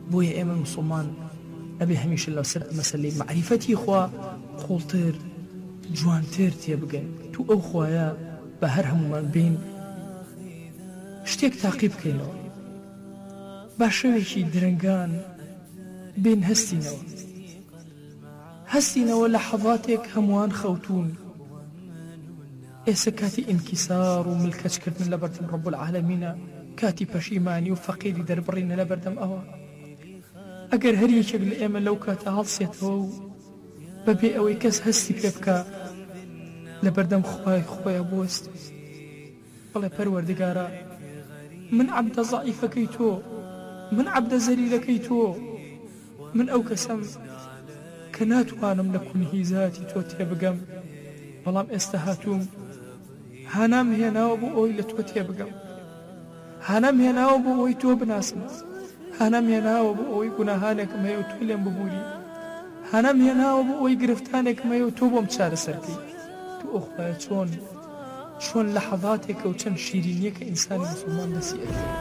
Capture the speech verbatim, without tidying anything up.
بۆیە ئێمە مسلمان ئەبێ هەمیشە لەسەر مەسەلەی معریفەتی خوا قوڵتر جوانتر تێبگەن تو ئەو خوایە بە هەر هەمومان بین شتێک تاقی بکەینەوە با شەوێکی درنگان بین هەستینەوە هەستینەوە لە حەڵاتێک هەمووان خەوتون ئێستا کاتی ئینکیسار و ملکەچکردن لە بەردەم ڕەب العالەمینە کاتی پەشیمانی و فەقیری دەربڕینە لە بەردەم ئەوە ئەگەر هەر یەکێک لە ئێمە لەو کاتە هەڵسێتەوە و بەبێ ئەوەی کەس هەستی پێ بکە لە بەردەم خوای خۆیە بۆست بەڵێ پەروەردگارە من عەبدە زەعیفەکەی تۆ من عەبدە زەلیلەکەی تۆ من ئەو کەسەم کە ناتوانم لە کونهیزاتی تۆ تێبگەم بەڵام ئێستا هاتووم هانام هێناوە بۆ ئەوی لە تۆ تێبگەم هانام هێناوە بۆ ئەوی تۆ بناسم هانام هێناوە بۆ ئەوی گوناهانێکم هەیە و تۆ لێم ببووری هانام هێناوە بۆ ئەوی گرفتانێکم هەیە و تۆ بۆم چارەسەرکەی تو ئەو خوایە چۆن چۆن لە حەڵاتێکە و چەند شیرینیەکە ئینسانی مسلمان دەسیە